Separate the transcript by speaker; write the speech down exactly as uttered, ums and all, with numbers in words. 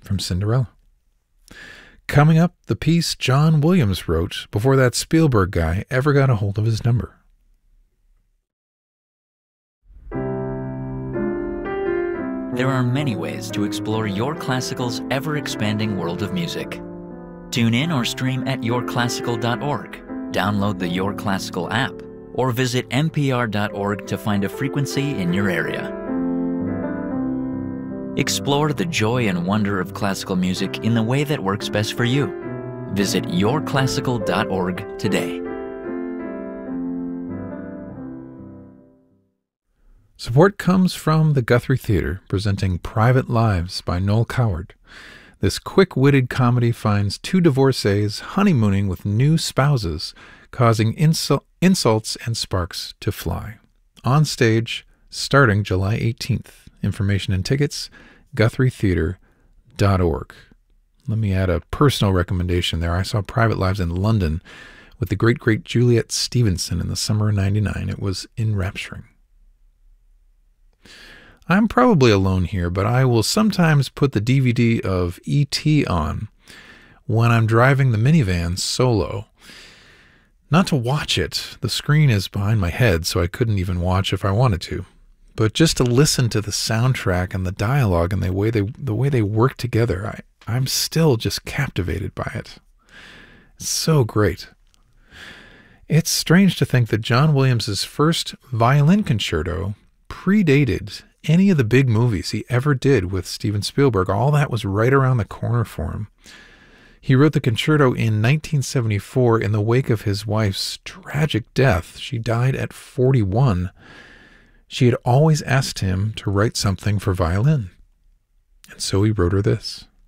Speaker 1: from Cinderella. Coming up, the piece John Williams wrote before that Spielberg guy ever got a hold of his number.
Speaker 2: There are many ways to explore Your Classical's ever-expanding world of music. Tune in or stream at your classical dot org, download the Your Classical app, or visit n p r dot org to find a frequency in your area. Explore the joy and wonder of classical music in the way that works best for you. Visit your classical dot org today.
Speaker 1: Support comes from the Guthrie Theatre, presenting Private Lives by Noel Coward. This quick-witted comedy finds two divorcees honeymooning with new spouses, causing insul- insults and sparks to fly. On stage, starting July eighteenth. Information and tickets, guthrie theatre dot org. Let me add a personal recommendation there. I saw Private Lives in London with the great, great Juliet Stevenson in the summer of ninety-nine. It was enrapturing. I'm probably alone here, but I will sometimes put the D V D of E T on when I'm driving the minivan solo. Not to watch it. The screen is behind my head, so I couldn't even watch if I wanted to. But just to listen to the soundtrack and the dialogue and the way they the way they work together, I, I'm still just captivated by it. It's so great. It's strange to think that John Williams' first violin concerto predated any of the big movies he ever did with Steven Spielberg. All that was right around the corner for him. He wrote the concerto in nineteen seventy-four in the wake of his wife's tragic death. She died at forty-one. She had always asked him to write something for violin, and so he wrote her this.